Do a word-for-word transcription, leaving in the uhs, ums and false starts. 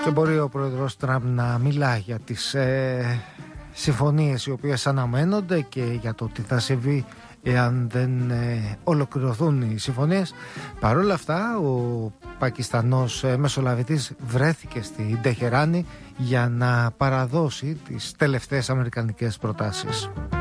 Δεν μπορεί ο πρόεδρος Τραμπ να μιλά για τις ε, συμφωνίες οι οποίες αναμένονται και για το τι θα συμβεί εάν δεν ε, ολοκληρωθούν οι συμφωνίες. Παρ' όλα αυτά, ο Πακιστανός ε, μεσολαβητής βρέθηκε στην Τεχεράνη για να παραδώσει τις τελευταίες αμερικανικές προτάσεις.